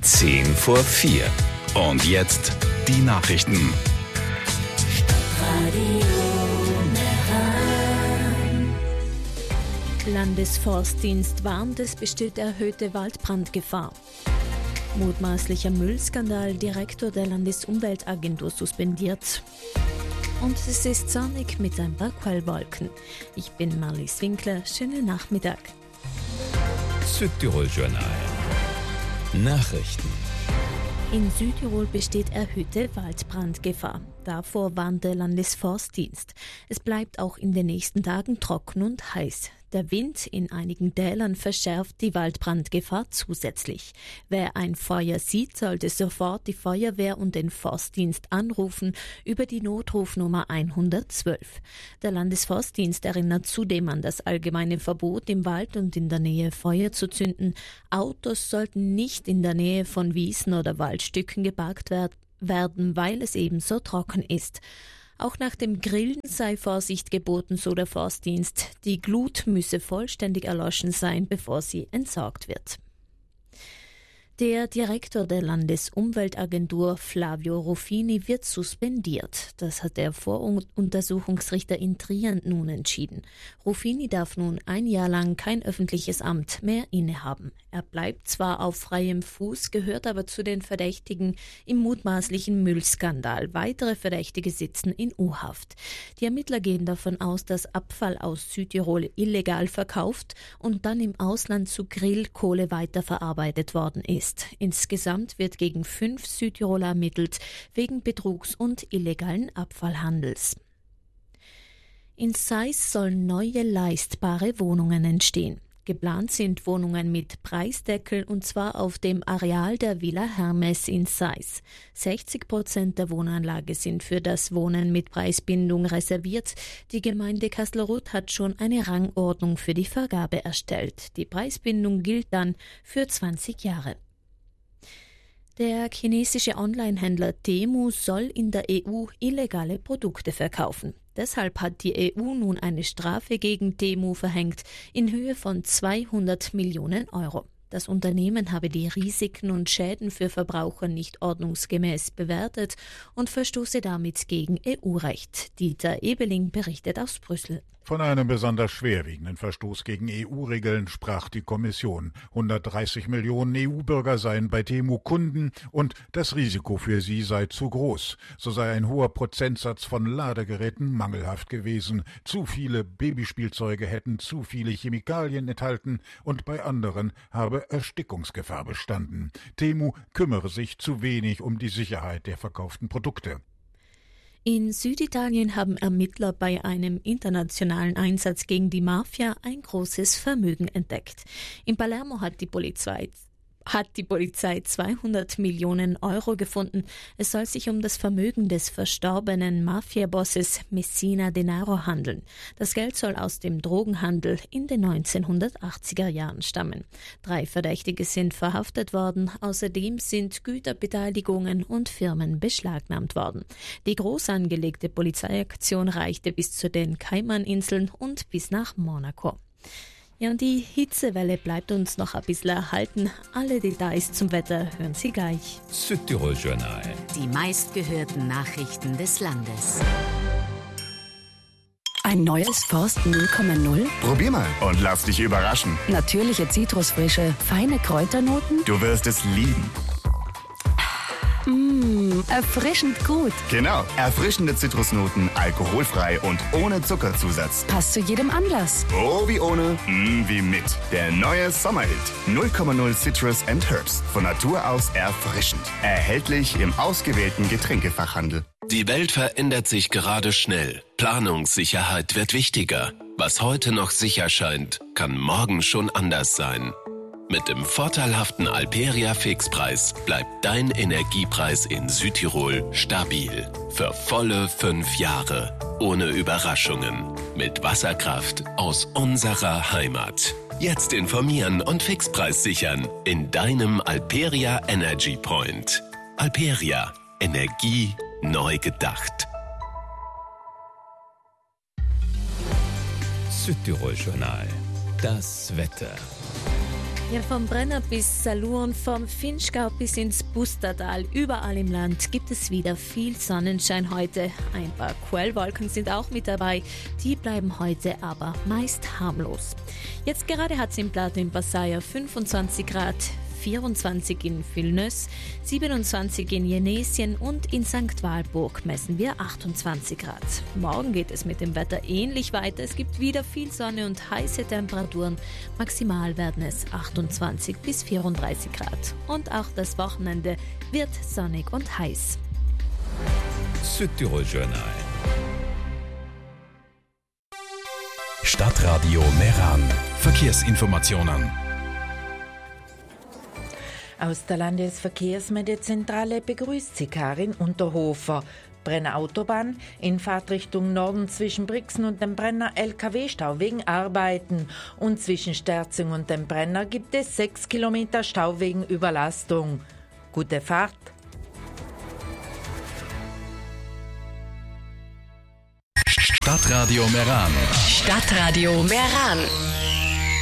10:10. Und jetzt die Nachrichten. Landesforstdienst warnt, es besteht erhöhte Waldbrandgefahr. Mutmaßlicher Müllskandal, Direktor der Landesumweltagentur suspendiert. Und es ist sonnig mit ein paar Quellwolken. Ich bin Marlies Winkler, schönen Nachmittag. Südtirol Journal. Nachrichten. In Südtirol besteht erhöhte Waldbrandgefahr. Davor warnt der Landesforstdienst. Es bleibt auch in den nächsten Tagen trocken und heiß. Der Wind in einigen Tälern verschärft die Waldbrandgefahr zusätzlich. Wer ein Feuer sieht, sollte sofort die Feuerwehr und den Forstdienst anrufen über die Notrufnummer 112. Der Landesforstdienst erinnert zudem an das allgemeine Verbot, im Wald und in der Nähe Feuer zu zünden. Autos sollten nicht in der Nähe von Wiesen oder Waldstücken geparkt werden, weil es eben so trocken ist. Auch nach dem Grillen sei Vorsicht geboten, so der Forstdienst. Die Glut müsse vollständig erloschen sein, bevor sie entsorgt wird. Der Direktor der Landesumweltagentur, Flavio Ruffini, wird suspendiert. Das hat der Voruntersuchungsrichter in Trient nun entschieden. Ruffini darf nun ein Jahr lang kein öffentliches Amt mehr innehaben. Er bleibt zwar auf freiem Fuß, gehört aber zu den Verdächtigen im mutmaßlichen Müllskandal. Weitere Verdächtige sitzen in U-Haft. Die Ermittler gehen davon aus, dass Abfall aus Südtirol illegal verkauft und dann im Ausland zu Grillkohle weiterverarbeitet worden ist. Insgesamt wird gegen 5 Südtiroler ermittelt, wegen Betrugs und illegalen Abfallhandels. In Sais sollen neue leistbare Wohnungen entstehen. Geplant sind Wohnungen mit Preisdeckel und zwar auf dem Areal der Villa Hermes in Sais. 60% der Wohnanlage sind für das Wohnen mit Preisbindung reserviert. Die Gemeinde Kastelruth hat schon eine Rangordnung für die Vergabe erstellt. Die Preisbindung gilt dann für 20 Jahre. Der chinesische Onlinehändler Temu soll in der EU illegale Produkte verkaufen. Deshalb hat die EU nun eine Strafe gegen Temu verhängt in Höhe von 200 Millionen Euro. Das Unternehmen habe die Risiken und Schäden für Verbraucher nicht ordnungsgemäß bewertet und verstoße damit gegen EU-Recht. Dieter Ebeling berichtet aus Brüssel. Von einem besonders schwerwiegenden Verstoß gegen EU-Regeln sprach die Kommission. 130 Millionen EU-Bürger seien bei Temu Kunden und das Risiko für sie sei zu groß. So sei ein hoher Prozentsatz von Ladegeräten mangelhaft gewesen. Zu viele Babyspielzeuge hätten zu viele Chemikalien enthalten und bei anderen habe Erstickungsgefahr bestanden. Temu kümmere sich zu wenig um die Sicherheit der verkauften Produkte. In Süditalien haben Ermittler bei einem internationalen Einsatz gegen die Mafia ein großes Vermögen entdeckt. In Palermo hat die Polizei 200 Millionen Euro gefunden. Es soll sich um das Vermögen des verstorbenen Mafia-Bosses Messina Denaro handeln. Das Geld soll aus dem Drogenhandel in den 1980er Jahren stammen. 3 Verdächtige sind verhaftet worden. Außerdem sind Güterbeteiligungen und Firmen beschlagnahmt worden. Die groß angelegte Polizeiaktion reichte bis zu den Kaimaninseln und bis nach Monaco. Ja, und die Hitzewelle bleibt uns noch ein bisschen erhalten. Alle Details zum Wetter hören Sie gleich. Südtirol Journal. Die meistgehörten Nachrichten des Landes. Ein neues Forst 0,0? Probier mal und lass dich überraschen. Natürliche Zitrusfrische, feine Kräuternoten? Du wirst es lieben. Erfrischend gut. Genau, erfrischende Zitrusnoten, alkoholfrei und ohne Zuckerzusatz. Passt zu jedem Anlass. Oh, wie ohne, wie mit. Der neue Sommerhit 0,0 Citrus and Herbs. Von Natur aus erfrischend. Erhältlich im ausgewählten Getränkefachhandel. Die Welt verändert sich gerade schnell. Planungssicherheit wird wichtiger. Was heute noch sicher scheint, kann morgen schon anders sein. Mit dem vorteilhaften Alperia Fixpreis bleibt dein Energiepreis in Südtirol stabil. Für volle 5 Jahre. Ohne Überraschungen. Mit Wasserkraft aus unserer Heimat. Jetzt informieren und Fixpreis sichern in deinem Alperia Energy Point. Alperia. Energie neu gedacht. Südtirol Journal. Das Wetter. Ja, vom Brenner bis Salurn, vom Vinschgau bis ins Pustertal, überall im Land gibt es wieder viel Sonnenschein heute. Ein paar Quellwolken sind auch mit dabei, die bleiben heute aber meist harmlos. Jetzt gerade hat es im Plateau in Passaia 25 Grad, 24 in Vilnius, 27 in Jenesien und in St. Walburg messen wir 28 Grad. Morgen geht es mit dem Wetter ähnlich weiter. Es gibt wieder viel Sonne und heiße Temperaturen. Maximal werden es 28 bis 34 Grad. Und auch das Wochenende wird sonnig und heiß. Südtirol Journal. Stadtradio Meran. Verkehrsinformationen. Aus der Landesverkehrsmedienzentrale begrüßt sie Karin Unterhofer. Brenner Autobahn in Fahrtrichtung Norden zwischen Brixen und dem Brenner LKW-Stau wegen Arbeiten. Und zwischen Sterzing und dem Brenner gibt es 6 Kilometer Stau wegen Überlastung. Gute Fahrt! Stadtradio Meran. Stadtradio Meran.